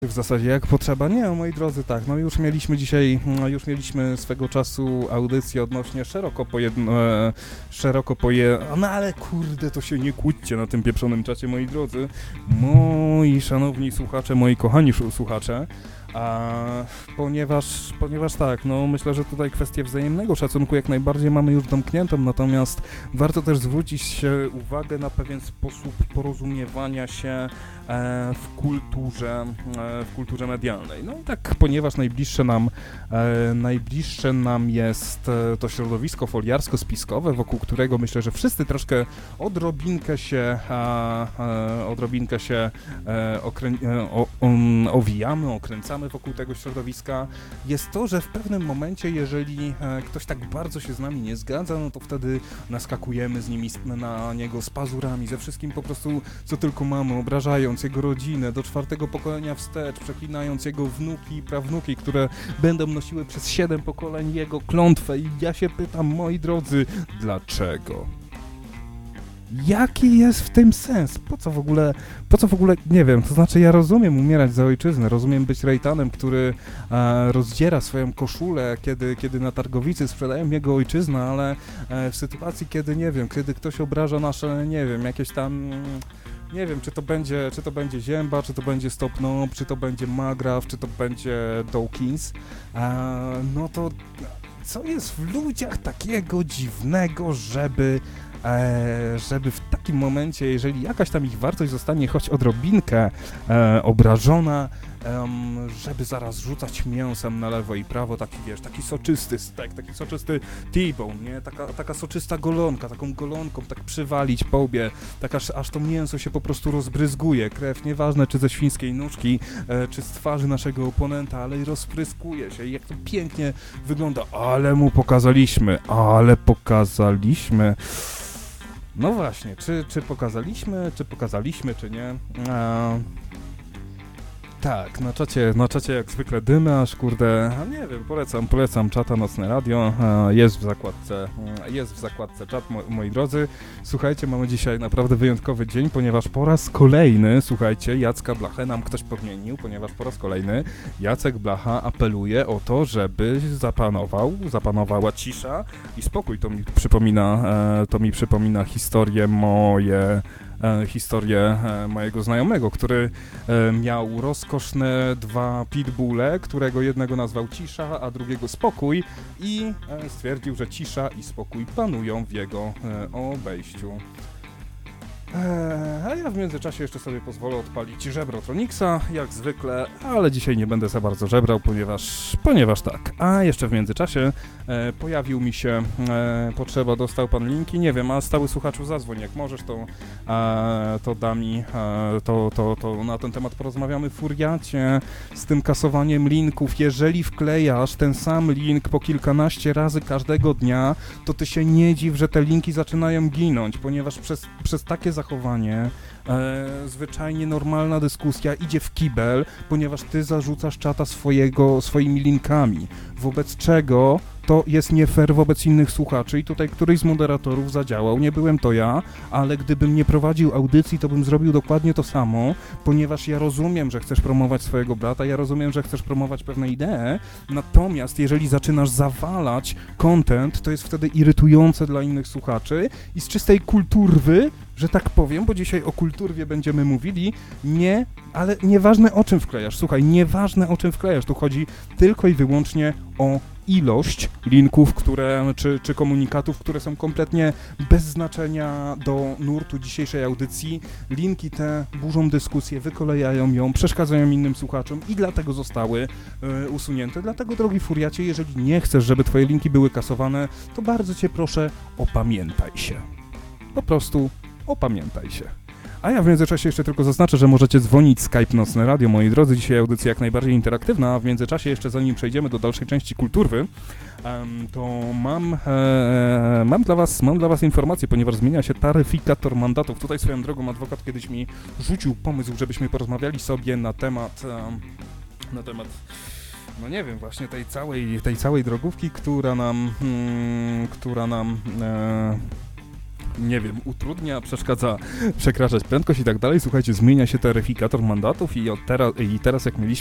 W zasadzie jak potrzeba? Nie, moi drodzy, tak, no już mieliśmy dzisiaj, już mieliśmy swego czasu audycję odnośnie no ale kurde, to się nie kłóćcie na tym pieprzonym czacie, moi drodzy, moi szanowni słuchacze, moi kochani słuchacze, ponieważ tak, no myślę, że tutaj kwestię wzajemnego szacunku jak najbardziej mamy już domkniętą, natomiast warto też zwrócić uwagę na pewien sposób porozumiewania się w kulturze medialnej. No i tak, ponieważ najbliższe nam jest to środowisko foliarsko-spiskowe, wokół którego myślę, że wszyscy troszkę odrobinkę się owijamy, okręcamy wokół tego środowiska, jest to, że w pewnym momencie, jeżeli ktoś tak bardzo się z nami nie zgadza, no to wtedy naskakujemy na niego z pazurami, ze wszystkim po prostu, co tylko mamy, obrażając jego rodzinę do 4. pokolenia wstecz, przeklinając jego wnuki i prawnuki, które będą nosiły przez 7 pokoleń jego klątwę. I ja się pytam, moi drodzy, dlaczego? Jaki jest w tym sens? Po co w ogóle, nie wiem, to znaczy ja rozumiem umierać za ojczyznę, rozumiem być Rejtanem, który rozdziera swoją koszulę, kiedy na targowicy sprzedają jego ojczyznę, ale w sytuacji, kiedy, nie wiem, kiedy ktoś obraża nasze, nie wiem, jakieś tam... Nie wiem, czy to będzie Zięba, czy to będzie Stop Knob, czy to będzie Magraw, czy to będzie Dawkins, no to co jest w ludziach takiego dziwnego, żeby w takim momencie, jeżeli jakaś tam ich wartość zostanie choć odrobinkę obrażona, żeby zaraz rzucać mięsem na lewo i prawo, taki, wiesz, taki soczysty stek, taki soczysty T-bone, nie? Taka soczysta golonka, taką golonką tak przywalić po łbie, tak aż to mięso się po prostu rozbryzguje, krew, nieważne czy ze świńskiej nóżki, czy z twarzy naszego oponenta, ale i rozpryskuje się i jak to pięknie wygląda, ale mu pokazaliśmy, no właśnie, czy pokazaliśmy, czy nie? Tak, na czacie jak zwykle dymy, aż kurde, nie wiem, polecam czata Nocne Radio, jest w zakładce czat, moi drodzy. Słuchajcie, mamy dzisiaj naprawdę wyjątkowy dzień, ponieważ po raz kolejny, słuchajcie, Jacka Blachę nam ktoś podmienił, ponieważ po raz kolejny Jacek Blacha apeluje o to, żeby zapanowała cisza i spokój. To mi przypomina historię mojego znajomego, który miał rozkoszne 2 pitbulle, którego jednego nazwał Cisza, a drugiego Spokój i stwierdził, że cisza i spokój panują w jego obejściu. A ja w międzyczasie jeszcze sobie pozwolę odpalić żebrotronixa, jak zwykle, ale dzisiaj nie będę za bardzo żebrał, ponieważ tak. A jeszcze w międzyczasie pojawił mi się potrzeba, dostał pan linki, nie wiem, a stały słuchaczu zadzwoń, jak możesz, to da mi, to na ten temat porozmawiamy w Furiacie, z tym kasowaniem linków. Jeżeli wklejasz ten sam link po kilkanaście razy każdego dnia, to ty się nie dziw, że te linki zaczynają ginąć, ponieważ przez takie zachowanie zwyczajnie normalna dyskusja idzie w kibel, ponieważ ty zarzucasz czata swoimi linkami, wobec czego to jest nie fair wobec innych słuchaczy i tutaj któryś z moderatorów zadziałał, nie byłem to ja, ale gdybym nie prowadził audycji, to bym zrobił dokładnie to samo, ponieważ ja rozumiem, że chcesz promować swojego brata, ja rozumiem, że chcesz promować pewne idee, natomiast jeżeli zaczynasz zawalać content, to jest wtedy irytujące dla innych słuchaczy i z czystej kulturwy, że tak powiem, bo dzisiaj o kulturwie będziemy mówili, ale nieważne o czym wklejasz, słuchaj, nieważne o czym wklejasz, tu chodzi tylko i wyłącznie o ilość linków, czy komunikatów, które są kompletnie bez znaczenia do nurtu dzisiejszej audycji. Linki te burzą dyskusję, wykolejają ją, przeszkadzają innym słuchaczom i dlatego zostały usunięte. Dlatego, drogi Furiacie, jeżeli nie chcesz, żeby twoje linki były kasowane, to bardzo cię proszę, opamiętaj się. Po prostu opamiętaj się. A ja w międzyczasie jeszcze tylko zaznaczę, że możecie dzwonić Skype Nocne Radio, moi drodzy. Dzisiaj audycja jak najbardziej interaktywna, a w międzyczasie jeszcze zanim przejdziemy do dalszej części kulturwy, to mam dla was informację, ponieważ zmienia się taryfikator mandatów. Tutaj swoją drogą adwokat kiedyś mi rzucił pomysł, żebyśmy porozmawiali sobie na temat no nie wiem, właśnie tej całej drogówki, która nam nie wiem, utrudnia, przeszkadza przekraczać prędkość i tak dalej. Słuchajcie, zmienia się taryfikator mandatów i teraz jak mieliśmy